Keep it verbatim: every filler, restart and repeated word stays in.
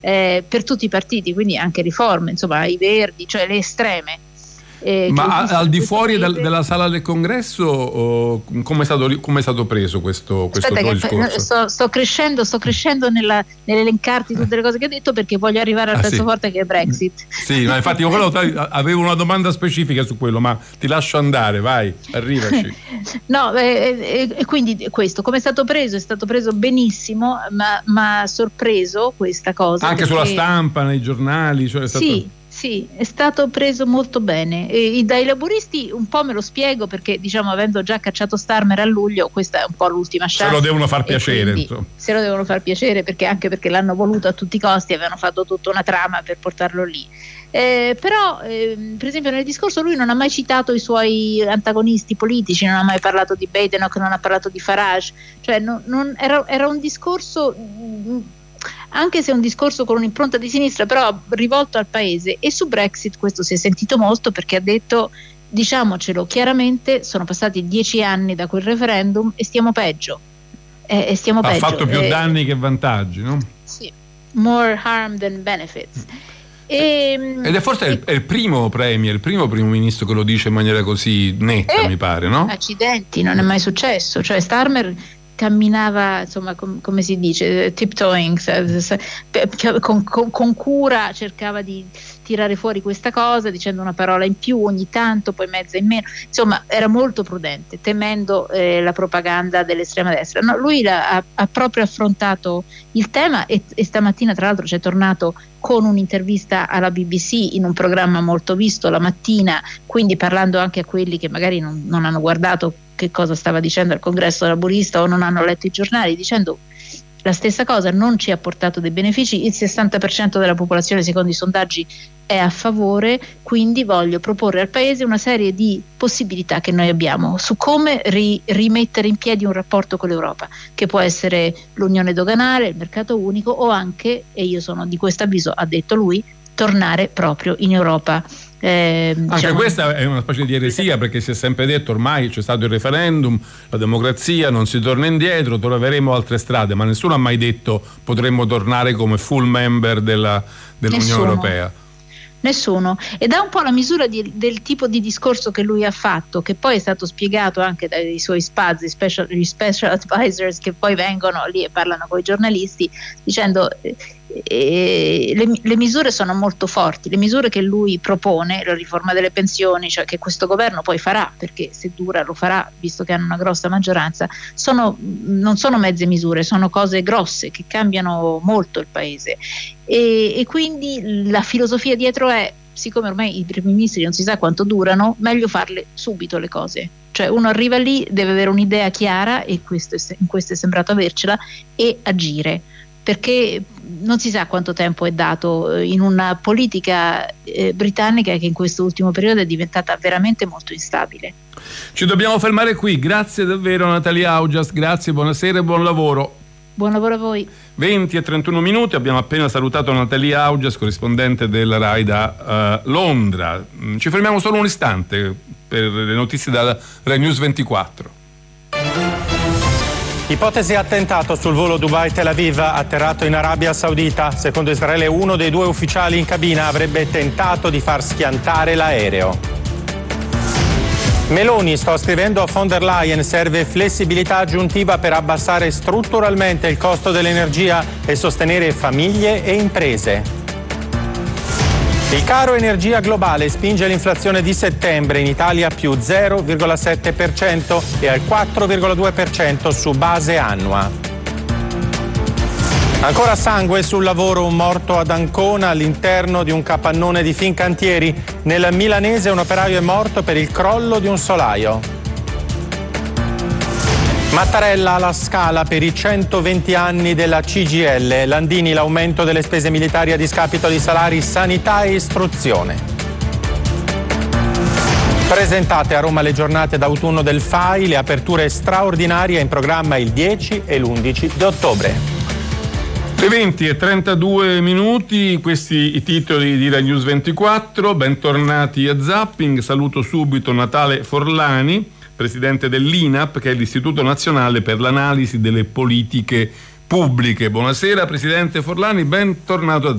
eh, per tutti i partiti, quindi anche riforme, insomma i verdi, cioè le estreme. Eh, Ma al di fuori del, della sala del congresso, oh, come è stato, come è stato preso questo, questo Aspetta, tuo discorso? Sto, sto crescendo, sto crescendo nella, nell'elencarti tutte le cose che ho detto, perché voglio arrivare al ah, pezzo sì. forte, che è Brexit. Sì, ma infatti io avevo una domanda specifica su quello, ma ti lascio andare, vai, arrivaci. No, e eh, eh, quindi questo, come è stato preso? È stato preso benissimo, ma ha sorpreso questa cosa. Anche perché... sulla stampa, nei giornali, cioè è stato... Sì. Sì, è stato preso molto bene. E dai laburisti un po' me lo spiego, perché diciamo, avendo già cacciato Starmer a luglio, questa è un po' l'ultima chance. Se lo devono far piacere, insomma. Se lo devono far piacere, perché anche perché l'hanno voluto a tutti i costi, avevano fatto tutta una trama per portarlo lì. Eh, però eh, per esempio nel discorso lui non ha mai citato i suoi antagonisti politici, non ha mai parlato di Badenoch, non ha parlato di Farage, cioè non, non, era, era un discorso... Mh, anche se è un discorso con un'impronta di sinistra, però rivolto al paese. E su Brexit questo si è sentito molto, perché ha detto, diciamocelo chiaramente, sono passati dieci anni da quel referendum e stiamo peggio, eh, e stiamo ha peggio. fatto più eh, danni che vantaggi, no? Sì, more harm than benefits. E, ed è forse e, il, è il primo premier, il primo primo ministro che lo dice in maniera così netta, eh, mi pare, no? Accidenti, non è mai successo. Cioè Starmer camminava, insomma, com, come si dice, tiptoeing, con, con, con cura cercava di tirare fuori questa cosa, dicendo una parola in più ogni tanto, poi mezza in meno, insomma era molto prudente, temendo eh, la propaganda dell'estrema destra. No, lui ha, ha proprio affrontato il tema, e, e stamattina tra l'altro c'è tornato con un'intervista alla B B C in un programma molto visto la mattina, quindi parlando anche a quelli che magari non, non hanno guardato che cosa stava dicendo al congresso laburista o non hanno letto i giornali, dicendo la stessa cosa: non ci ha portato dei benefici, il sessanta per cento della popolazione secondo i sondaggi è a favore, quindi voglio proporre al paese una serie di possibilità che noi abbiamo su come ri- rimettere in piedi un rapporto con l'Europa, che può essere l'unione doganale, il mercato unico, o anche, e io sono di questo avviso, ha detto lui, tornare proprio in Europa. Eh, Anche diciamo, questa è una specie di eresia, perché si è sempre detto ormai c'è stato il referendum, la democrazia, non si torna indietro, troveremo altre strade, ma nessuno ha mai detto potremmo tornare come full member della, dell'Unione nessuno. Europea. Nessuno, ed è un po' la misura di, del tipo di discorso che lui ha fatto, che poi è stato spiegato anche dai suoi spazzi, special, gli special advisors, che poi vengono lì e parlano con i giornalisti dicendo eh, eh, le, le misure sono molto forti, le misure che lui propone, la riforma delle pensioni, cioè che questo governo poi farà, perché se dura lo farà visto che hanno una grossa maggioranza, sono, non sono mezze misure, sono cose grosse che cambiano molto il paese. E, e quindi la filosofia dietro è, siccome ormai i primi ministri non si sa quanto durano, meglio farle subito le cose, cioè uno arriva lì, deve avere un'idea chiara, e questo è, in questo è sembrato avercela, e agire, perché non si sa quanto tempo è dato in una politica eh, britannica che in questo ultimo periodo è diventata veramente molto instabile. Ci dobbiamo fermare qui, grazie davvero Natalia Augias, grazie, buonasera e buon lavoro. Buon lavoro a voi. venti e trentuno minuti, abbiamo appena salutato Natalia Augias, corrispondente della RAI da uh, Londra. Ci fermiamo solo un istante per le notizie da Rai News ventiquattro. Ipotesi attentato sul volo Dubai-Tel Aviv, atterrato in Arabia Saudita. Secondo Israele uno dei due ufficiali in cabina avrebbe tentato di far schiantare l'aereo. Meloni, sto scrivendo a von der Leyen, serve flessibilità aggiuntiva per abbassare strutturalmente il costo dell'energia e sostenere famiglie e imprese. Il caro energia globale spinge l'inflazione di settembre in Italia più zero virgola sette per cento e al quattro virgola due per cento su base annua. Ancora sangue sul lavoro, un morto ad Ancona all'interno di un capannone di Fincantieri. Nel milanese un operaio è morto per il crollo di un solaio. Mattarella alla Scala per i centoventi anni della C G I L. Landini, l'aumento delle spese militari a discapito di salari, sanità e istruzione. Presentate a Roma le giornate d'autunno del F A I, le aperture straordinarie in programma il dieci e l'undici di ottobre. Le venti e trentadue minuti, questi i titoli di Rai News ventiquattro, bentornati a Zapping, saluto subito Natale Forlani, presidente dell'I N A P, che è l'Istituto Nazionale per l'Analisi delle Politiche Pubbliche. Buonasera Presidente Forlani, bentornato a